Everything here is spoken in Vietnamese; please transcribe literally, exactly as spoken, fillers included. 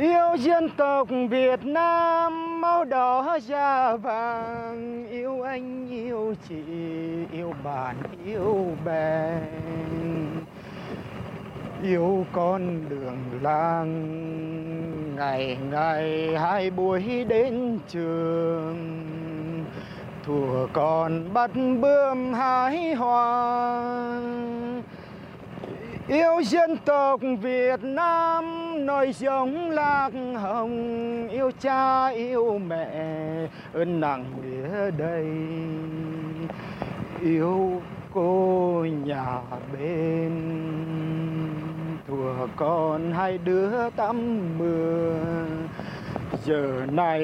Yêu dân tộc Việt Nam máu đỏ da vàng, yêu anh yêu chị yêu bạn yêu bè, yêu con đường làng ngày ngày hai buổi đến trường, thuở còn bắt bướm hái hoa. Yêu dân tộc Việt Nam nổi giống lạc hồng, yêu cha yêu mẹ ơn nặng nghĩa đây, yêu cô nhà bên thuở còn hai đứa tắm mưa, giờ này